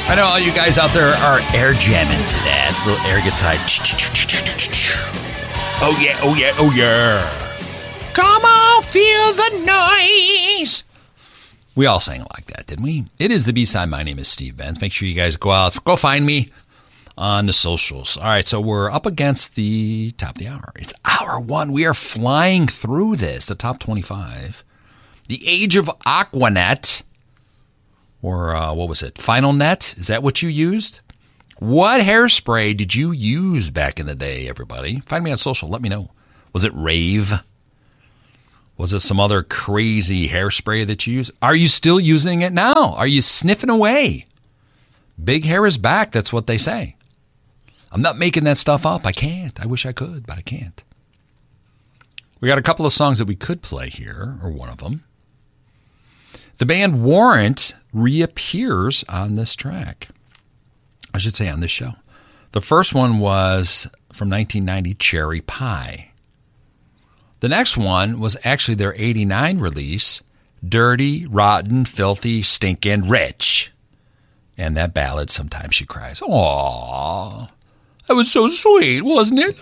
I know all you guys out there are air jamming to that. Little air guitar. Oh yeah, oh yeah, oh yeah. Come on, feel the noise. We all sang it like that, didn't we? It is the B-side. My name is Steve Benz. Make sure you guys go find me on the socials. All right, so we're up against the top of the hour. It's hour one. We are flying through this, the top 25. The Age of Aquanet, or what was it, Final Net? Is that what you used? What hairspray did you use back in the day, everybody? Find me on social. Let me know. Was it Rave? Was it some other crazy hairspray that you used? Are you still using it now? Are you sniffing away? Big hair is back. That's what they say. I'm not making that stuff up. I can't. I wish I could, but I can't. We got a couple of songs that we could play here, or one of them. The band Warrant reappears on this track. I should say on this show. The first one was from 1990, Cherry Pie. The next one was actually their 89 release, Dirty, Rotten, Filthy, Stinkin' Rich. And that ballad, Sometimes She Cries. Aww, that was so sweet, wasn't it?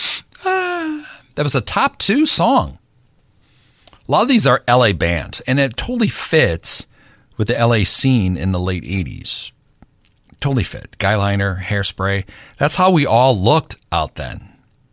That was a top 2 song. A lot of these are LA bands, and it totally fits with the LA scene in the late 80s. Totally fit. Guyliner, Hairspray. That's how we all looked out then.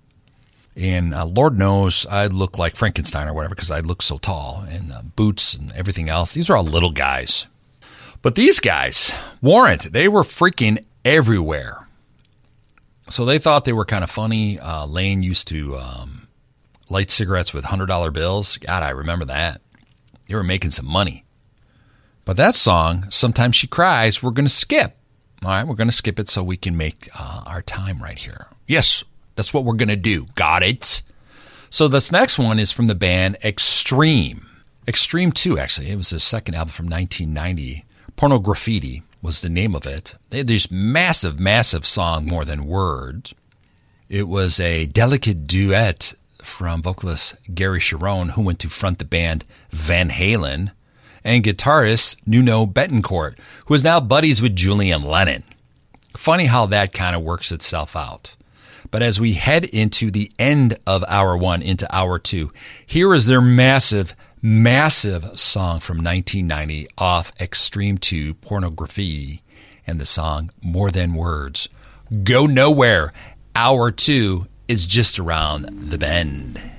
And Lord knows I'd look like Frankenstein or whatever because I look so tall, and boots and everything else. These are all little guys. But these guys, Warrant, they were freaking everywhere. So they thought they were kind of funny. Lane used to light cigarettes with $100 bills. God, I remember that. They were making some money. But that song, Sometimes She Cries, we're going to skip. All right, we're going to skip it so we can make our time right here. Yes, that's what we're going to do. Got it? So this next one is from the band Extreme. Extreme 2, actually. It was the second album from 1990. Pornograffiti was the name of it. They had this massive, massive song, More Than Words. It was a delicate duet from vocalist Gary Cherone, who went to front the band Van Halen, and guitarist Nuno Bettencourt, who is now buddies with Julian Lennon. Funny how that kind of works itself out. But as we head into the end of hour one, into hour two, here is their massive, massive song from 1990 off Extreme 2, Pornograffiti, and the song More Than Words. Go nowhere. Hour two is just around the bend.